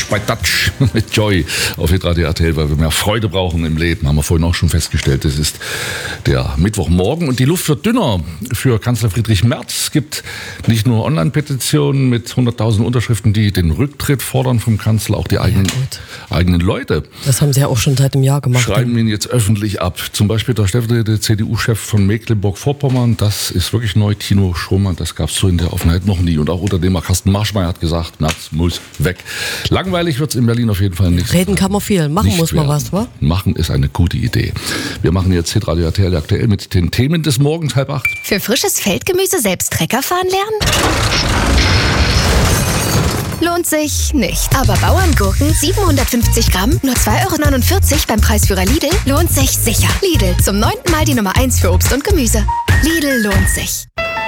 bei Dutch mit Joy auf Hitradio RTL, weil wir mehr Freude brauchen im Leben. Haben wir vorhin auch schon festgestellt. Das ist der Mittwochmorgen und die Luft wird dünner für Kanzler Friedrich Merz. Es gibt nicht nur Online-Petitionen mit 100.000 Unterschriften, die den Rücktritt fordern vom Kanzler, auch die eigenen Leute. Das haben sie ja auch schon seit einem Jahr gemacht. Schreiben ihn jetzt öffentlich ab. Zum Beispiel der stellvertretende CDU-Chef von Mecklenburg-Vorpommern. Das ist wirklich neu. Tino Schromann, das gab es so in der Offenheit noch nie. Und auch Unternehmer Carsten Marschmeier hat gesagt, Merz muss weg. Langweilig wird es in Berlin auf jeden Fall nicht. Reden kann man viel, machen muss man was, wa? Machen ist eine gute Idee. Wir machen jetzt Hitradio RTL aktuell mit den Themen des Morgens 7:30. Für frisches Feldgemüse selbst Trecker fahren lernen? Lohnt sich nicht. Aber Bauerngurken, 750 Gramm, nur 2,49 € beim Preisführer Lidl, lohnt sich sicher. Lidl, zum 9. Mal die Nummer 1 für Obst und Gemüse. Lidl lohnt sich.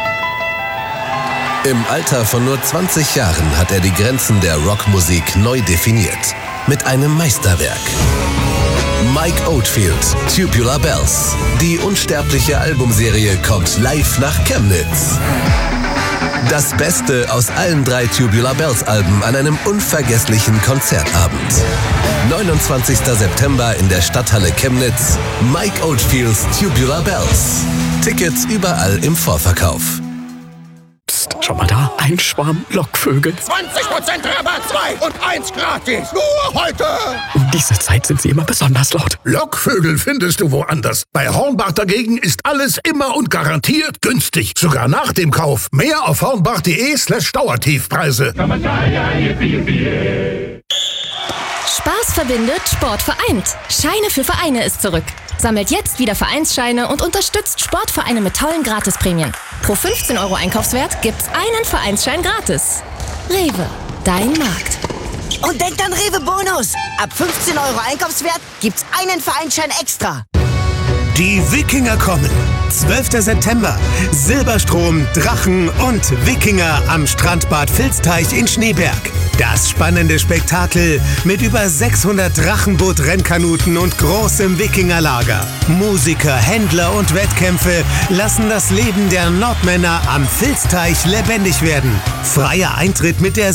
Im Alter von nur 20 Jahren hat er die Grenzen der Rockmusik neu definiert. Mit einem Meisterwerk. Mike Oldfield, Tubular Bells. Die unsterbliche Albumserie kommt live nach Chemnitz. Das Beste aus allen 3 Tubular Bells Alben an einem unvergesslichen Konzertabend. 29. September in der Stadthalle Chemnitz. Mike Oldfields Tubular Bells. Tickets überall im Vorverkauf. Psst, schau mal da, ein Schwarm Lockvögel. 20% Rabatt, 2 und 1 gratis. Nur heute. Um diese Zeit sind sie immer besonders laut. Lockvögel findest du woanders. Bei Hornbach dagegen ist alles immer und garantiert günstig. Sogar nach dem Kauf. Mehr auf hornbach.de/Dauertiefpreise. Spaß verbindet, Sport vereint. Scheine für Vereine ist zurück. Sammelt jetzt wieder Vereinsscheine und unterstützt Sportvereine mit tollen Gratisprämien. Pro 15 € Einkaufswert gibt's einen Vereinsschein gratis. Rewe, dein Markt. Und denkt an Rewe Bonus. Ab 15 € Einkaufswert gibt's einen Vereinsschein extra. Die Wikinger kommen. 12. September. Silberstrom, Drachen und Wikinger am Strandbad Vilsteich in Schneeberg. Das spannende Spektakel mit über 600 Drachenboot-Rennkanuten und großem Wikingerlager. Musiker, Händler und Wettkämpfe lassen das Leben der Nordmänner am Vilsteich lebendig werden. Freier Eintritt mit der